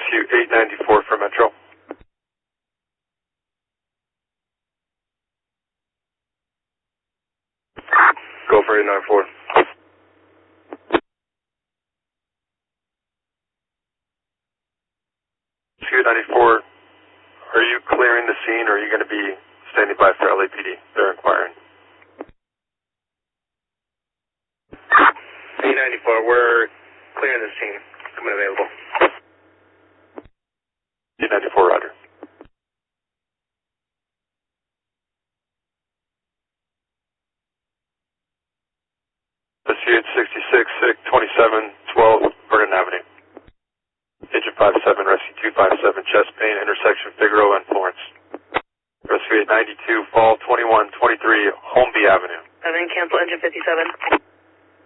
SU 894 for Metro. Go for 894. SU 894, are you clearing the scene or are you going to be standing by for LAPD? They're inquiring. 894, we're clearing the scene. Coming available. 894, roger. SU 866, SIG 2712, Vernon Avenue. Agent 57, Rescue 257, chest pain, intersection Figueroa and